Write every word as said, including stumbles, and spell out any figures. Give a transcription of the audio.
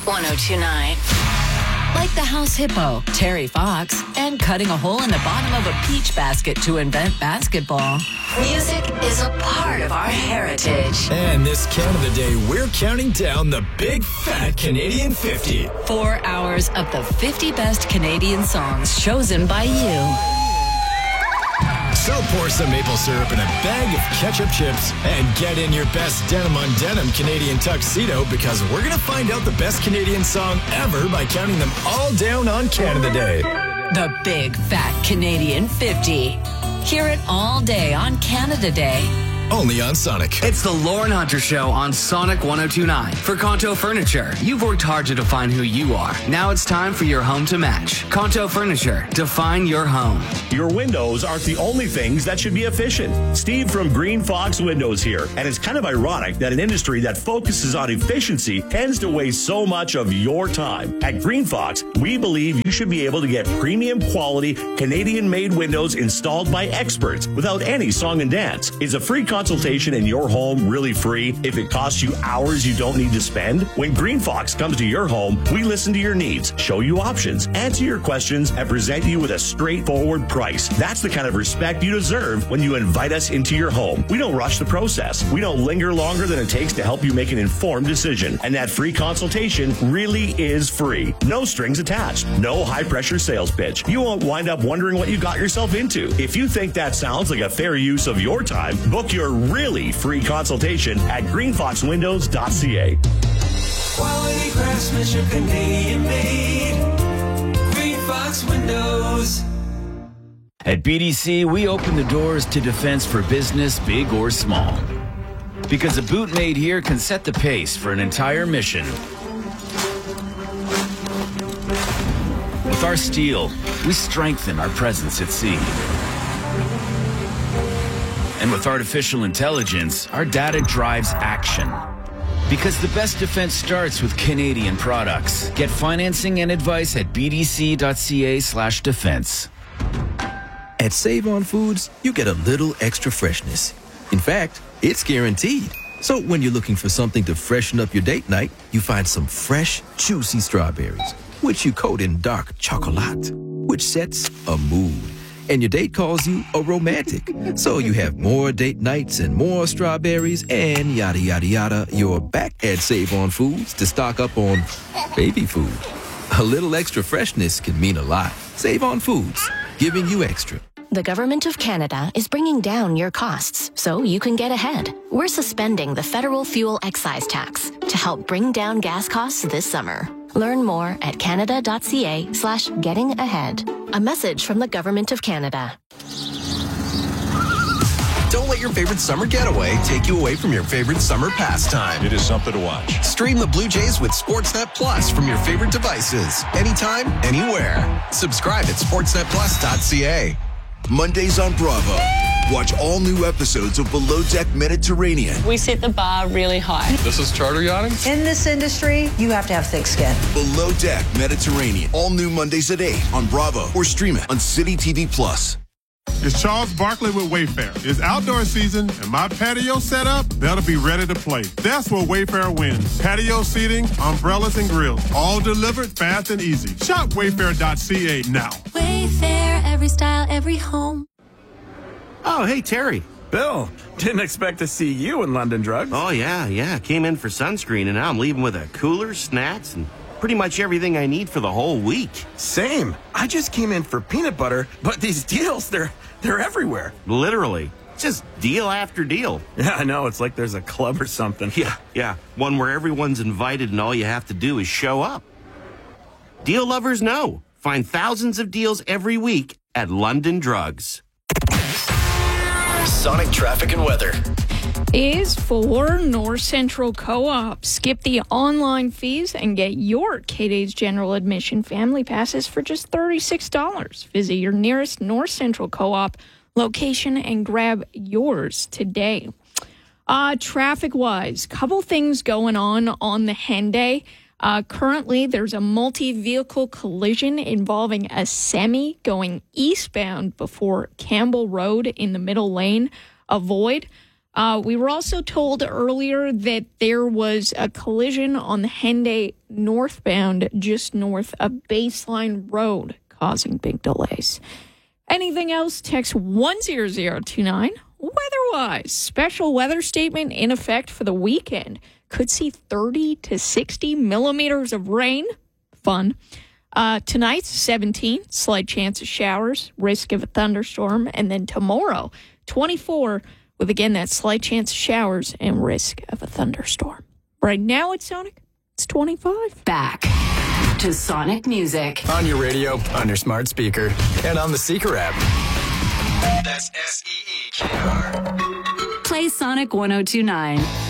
one oh two point nine. Like the house hippo, Terry Fox, and cutting a hole in the bottom of a peach basket to invent basketball. Music is a part of our heritage. And this Canada Day, we're counting down the big fat Canadian fifty. Four hours of the fifty best Canadian songs chosen by you. So pour some maple syrup in a bag of ketchup chips and get in your best denim on denim Canadian tuxedo, because we're going to find out the best Canadian song ever by counting them all down on Canada Day. The Big Fat Canadian fifty. Hear it all day on Canada Day. Only on Sonic. It's the Lauren Hunter Show on Sonic one oh two point nine. For Conto Furniture, you've worked hard to define who you are. Now it's time for your home to match. Conto Furniture. Define your home. Your windows aren't the only things that should be efficient. Steve from Green Fox Windows here. And it's kind of ironic that an industry that focuses on efficiency tends to waste so much of your time. At Green Fox, we believe you should be able to get premium quality Canadian-made windows installed by experts without any song and dance. Is a free consultation in your home really free if it costs you hours you don't need to spend? When Green Fox comes to your home, we listen to your needs, show you options, answer your questions, and present you with a straightforward price. That's the kind of respect you deserve when you invite us into your home. We don't rush the process. We don't linger longer than it takes to help you make an informed decision. And that free consultation really is free. No strings attached. No high-pressure sales pitch. You won't wind up wondering what you got yourself into. If you think that sounds like a fair use of your time, book your really free consultation at green fox windows dot c a. Quality craftsmanship, Canadian made. Green Fox Windows. At B D C, we open the doors to defense for business, big or small. Because a boot made here can set the pace for an entire mission. With our steel, we strengthen our presence at sea. And with artificial intelligence, our data drives action. Because the best defense starts with Canadian products. Get financing and advice at b d c dot c a slash defense. At Save On Foods, you get a little extra freshness. In fact, it's guaranteed. So when you're looking for something to freshen up your date night, you find some fresh, juicy strawberries, which you coat in dark chocolate, which sets a mood. And your date calls you a romantic. So you have more date nights and more strawberries and yada, yada, yada. You're back at Save On Foods to stock up on baby food. A little extra freshness can mean a lot. Save On Foods, giving you extra. The Government of Canada is bringing down your costs so you can get ahead. We're suspending the federal fuel excise tax to help bring down gas costs this summer. Learn more at canada dot c a slash getting ahead. A message from the Government of Canada. Don't let your favorite summer getaway take you away from your favorite summer pastime. It is something to watch. Stream the Blue Jays with Sportsnet Plus from your favorite devices. Anytime, anywhere. Subscribe at sportsnet plus dot c a. Mondays on Bravo. Watch all new episodes of Below Deck Mediterranean. We set the bar really high. This is charter yachting. In this industry, you have to have thick skin. Below Deck Mediterranean. All new Mondays at eight on Bravo or stream it on City T V Plus. It's Charles Barkley with Wayfair. It's outdoor season, and my patio setup better be ready to play. That's where Wayfair wins. Patio seating, umbrellas, and grills. All delivered fast and easy. Shop wayfair dot c a now. Wayfair, every style, every home. Oh, hey, Terry. Bill, didn't expect to see you in London Drugs. Oh, yeah, yeah. Came in for sunscreen, and now I'm leaving with a cooler, snacks, and pretty much everything I need for the whole week. Same. I just came in for peanut butter, but these deals, they're they're everywhere. Literally. Just deal after deal. Yeah, I know. It's like there's a club or something. Yeah, yeah. One where everyone's invited and all you have to do is show up. Deal lovers know. Find thousands of deals every week at London Drugs. Sonic traffic and weather is for North Central Co-op. Skip the online fees and get your K-Days general admission family passes for just thirty-six dollars. Visit your nearest North Central Co-op location and grab yours today. Uh, traffic-wise, couple things going on on the Henday. Uh, currently, there's a multi-vehicle collision involving a semi going eastbound before Campbell Road in the middle lane. Avoid. Uh, we were also told earlier that there was a collision on the Henday northbound just north of Baseline Road, causing big delays. Anything else? Text one zero zero two nine. Weather-wise, special weather statement in effect for the weekend. Could see thirty to sixty millimeters of rain. Fun. Uh, tonight's seventeen, slight chance of showers, risk of a thunderstorm. And then tomorrow, twenty-four, with again that slight chance of showers and risk of a thunderstorm. Right now at Sonic, it's twenty-five. Back to Sonic Music. On your radio, on your smart speaker, and on the Seeker app. That's S E E K R. Play Sonic one oh two nine.